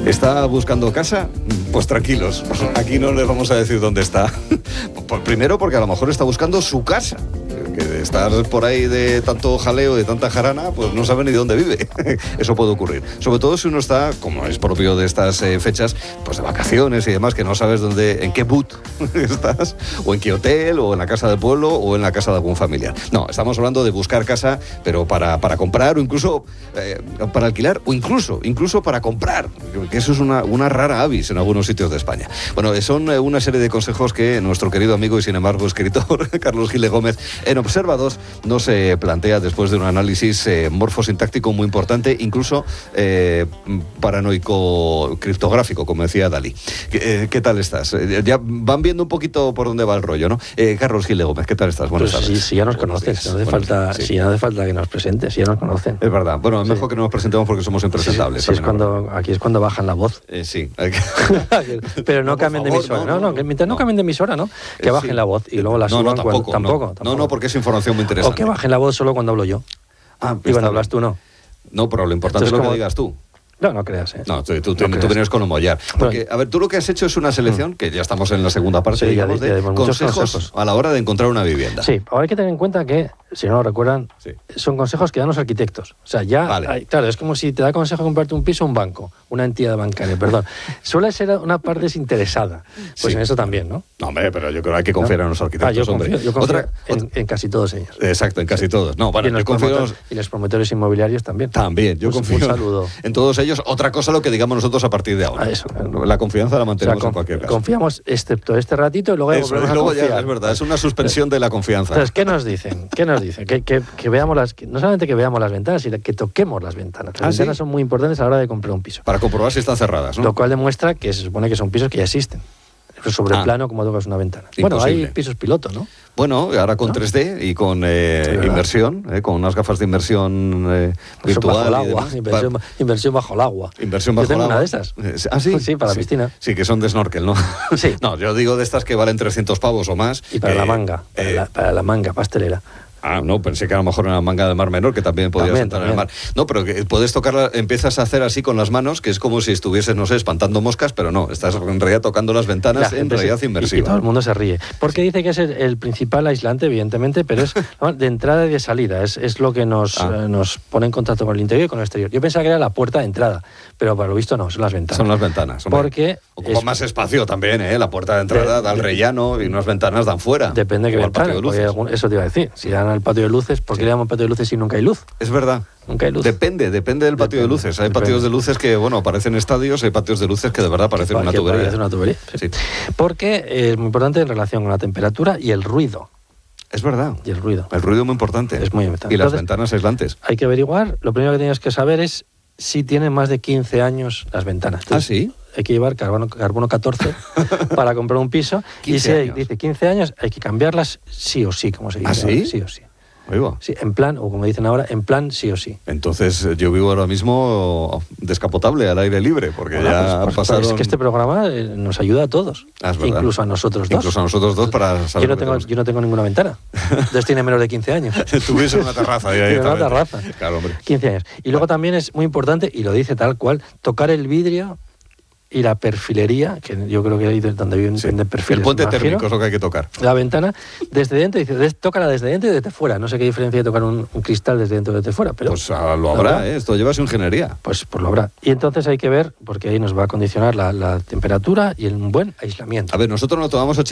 ¿Está buscando casa? Pues tranquilos, aquí no les vamos a decir dónde está. Primero porque a lo mejor está buscando su casa. Que de estar por ahí de tanto jaleo, de tanta jarana, pues no sabe ni dónde vive. Eso puede ocurrir. Sobre todo si uno está, como es propio de estas fechas, pues de vacaciones y demás, que no sabes dónde, en qué boot estás, o en qué hotel, o en la casa del pueblo, o en la casa de algún familiar. No, estamos hablando de buscar casa, pero para comprar, o incluso para alquilar, o incluso para comprar, que eso es una rara avis en algunos sitios de España. Bueno, son una serie de consejos que nuestro querido amigo y sin embargo escritor Carlos Gil de Gómez en Observa 2 nos plantea después de un análisis morfosintáctico muy importante, incluso paranoico criptográfico, como decía Dalí. ¿Qué tal estás? Ya van viendo un poquito por dónde va el rollo, ¿no? Carlos Gil de Gómez, ¿qué tal estás? Buenas tardes. Si ya nos conoces, si no hace falta que nos presentes, si ya nos conocen. Es verdad. Bueno, es mejor que no nos presentemos porque somos impresentables. Sí, aquí es cuando bajan la voz. Sí. Pero no cambien de emisora. No cambien de emisora, ¿no? Que bajen la voz y luego la suban tampoco. No, porque es información muy interesante. O que bajen la voz solo cuando hablo yo. Y cuando hablas tú, no. No, pero lo importante es lo que digas tú. No creas, ¿eh? No, tú vienes con Homollar. Porque, a ver, tú lo que has hecho es una selección, que ya estamos en la segunda parte, digamos, de consejos a la hora de encontrar una vivienda. Sí, ahora hay que tener en cuenta que, si no lo recuerdan, son consejos que dan los arquitectos. O sea, claro, es como si te da consejo comprarte un piso o un banco, una entidad bancaria, perdón. Suele ser una parte desinteresada. Pues en eso también, ¿no? No, hombre, pero yo creo que hay que confiar en los arquitectos, yo confío en casi todos ellos. Exacto, en casi todos. No, bueno, y los promotores inmobiliarios también. También, yo confío. Un saludo. En todos ellos. Otra cosa lo que digamos nosotros a partir de ahora. Eso. La confianza la mantenemos en cualquier caso. Confiamos excepto este ratito y luego volvemos a confiar. Ya, es verdad, es una suspensión de la confianza. Entonces, ¿qué nos dicen? Que veamos no solamente que veamos las ventanas, sino que toquemos las ventanas. Las ventanas son muy importantes a la hora de comprar un piso. Para comprobar si están cerradas, ¿no? Lo cual demuestra que se supone que son pisos que ya existen. Sobre el plano, como tocas una ventana. Imposible. Bueno, hay pisos piloto, ¿no? Bueno, ahora con 3D y con inmersión, con unas gafas de inmersión virtual. Bajo el agua, inversión bajo el agua. Inversión bajo yo tengo el agua. Una de esas. ¿Ah, sí? Sí, para la piscina. Sí, que son de snorkel, ¿no? Sí. No, yo digo de estas que valen 300 pavos o más. Y para la manga, para la manga pastelera. Ah, no, pensé que a lo mejor una manga de mar menor, que también podías entrar en el mar. No, pero que puedes tocarla, empiezas a hacer así con las manos, que es como si estuvieses, no sé, espantando moscas, pero no, estás en realidad tocando las ventanas en realidad inmersiva. Y todo el mundo se ríe. Porque dice que es el principal aislante, evidentemente, pero es de entrada y de salida. Es lo que nos pone en contacto con el interior y con el exterior. Yo pensaba que era la puerta de entrada, pero para lo visto no, son las ventanas. Son las ventanas. Porque ocupa más espacio también, ¿eh? La puerta de entrada da al rellano y unas ventanas dan fuera. Depende de qué ventana. Eso te iba a decir. Si dan al patio de luces, ¿por qué le llaman patio de luces si nunca hay luz? Es verdad. Nunca hay luz. Depende del patio de luces. Hay patios de luces que, parecen estadios, hay patios de luces que de verdad parecen una tubería. Parece una tubería. Sí. Porque es muy importante en relación con la temperatura y el ruido. Es verdad. Y el ruido. El ruido es muy importante. Es muy importante. Y las ventanas aislantes. Hay que averiguar, lo primero que tienes que saber es si tienen más de 15 años las ventanas. Entonces, ¿sí? Hay que llevar carbono 14 para comprar un piso. Y si dice 15 años, hay que cambiarlas sí o sí, como se dice. ¿Ah, sí? Sí o sí. Oigo. Sí, en plan, o como dicen ahora, en plan sí o sí. Entonces yo vivo ahora mismo descapotable, al aire libre, porque ya pasaron... Es que este programa nos ayuda a todos, incluso a nosotros dos. Incluso a nosotros dos para saber... Yo no tengo ninguna ventana, entonces tiene menos de 15 años. Tuviese una terraza. Una terraza. Claro, hombre. 15 años. Y luego también es muy importante, y lo dice tal cual, tocar el vidrio y la perfilería, que yo creo que ahí donde viven perfiles. El puente térmico es lo que hay que tocar. La ventana desde dentro, dice, tócala desde dentro y desde fuera. No sé qué diferencia de tocar un cristal desde dentro y desde fuera, pero... Pues lo habrá, esto lleva su ingeniería. Pues lo habrá. Y entonces hay que ver, porque ahí nos va a condicionar la temperatura y el buen aislamiento. A ver, nosotros no tomamos